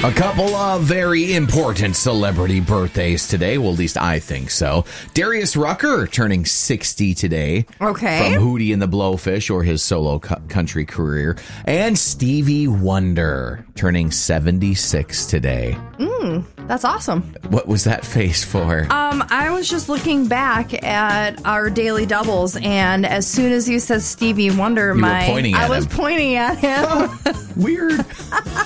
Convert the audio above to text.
A couple of very important celebrity birthdays today. Well, at least I think so. Darius Rucker turning 60 today. Okay. From Hootie and the Blowfish or his solo country career. And Stevie Wonder turning 76 today. That's awesome. What was that face for? I was just looking back at our daily doubles, and as soon as you said Stevie Wonder, You were pointing at I was him. pointing at him. Weird.